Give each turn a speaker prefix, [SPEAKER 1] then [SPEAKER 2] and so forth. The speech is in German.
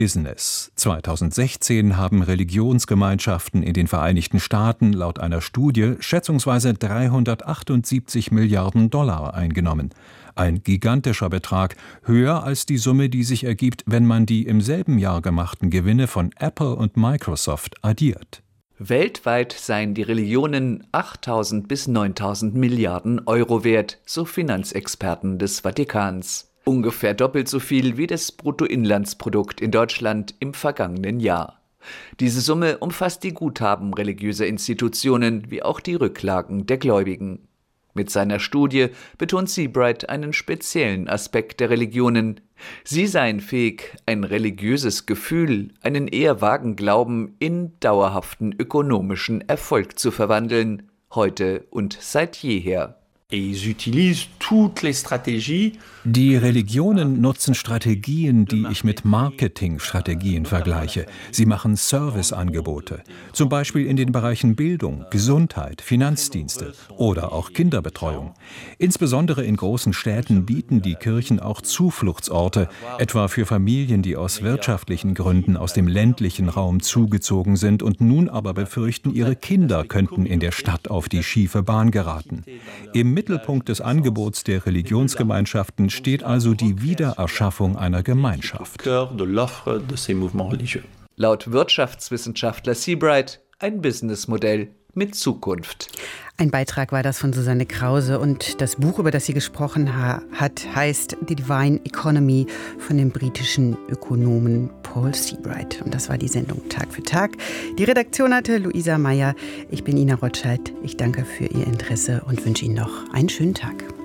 [SPEAKER 1] Business. 2016 haben Religionsgemeinschaften in den Vereinigten Staaten laut einer Studie schätzungsweise 378 Milliarden Dollar eingenommen. Ein gigantischer Betrag, höher als die Summe, die sich ergibt, wenn man die im selben Jahr gemachten Gewinne von Apple und Microsoft addiert.
[SPEAKER 2] Weltweit seien die Religionen 8.000 bis 9.000 Milliarden Euro wert, so Finanzexperten des Vatikans. Ungefähr doppelt so viel wie das Bruttoinlandsprodukt in Deutschland im vergangenen Jahr. Diese Summe umfasst die Guthaben religiöser Institutionen wie auch die Rücklagen der Gläubigen. Mit seiner Studie betont Seabright einen speziellen Aspekt der Religionen. Sie seien fähig, ein religiöses Gefühl, einen eher vagen Glauben in dauerhaften ökonomischen Erfolg zu verwandeln, heute und seit jeher.
[SPEAKER 1] Die Religionen nutzen Strategien, die ich mit Marketingstrategien vergleiche. Sie machen Serviceangebote, zum Beispiel in den Bereichen Bildung, Gesundheit, Finanzdienste oder auch Kinderbetreuung. Insbesondere in großen Städten bieten die Kirchen auch Zufluchtsorte, etwa für Familien, die aus wirtschaftlichen Gründen aus dem ländlichen Raum zugezogen sind und nun aber befürchten, ihre Kinder könnten in der Stadt auf die schiefe Bahn geraten. Im Mittelpunkt des Angebots der Religionsgemeinschaften steht also die Wiedererschaffung einer Gemeinschaft.
[SPEAKER 2] Laut Wirtschaftswissenschaftler Seabright ein Businessmodell mit Zukunft.
[SPEAKER 3] Ein Beitrag war das von Susanne Krause und das Buch, über das sie gesprochen hat, heißt The Divine Economy von dem britischen Ökonomen Paul Seabright. Und das war die Sendung Tag für Tag. Die Redaktion hatte Luisa Meyer. Ich bin Ina Rotscheid. Ich danke für Ihr Interesse und wünsche Ihnen noch einen schönen Tag.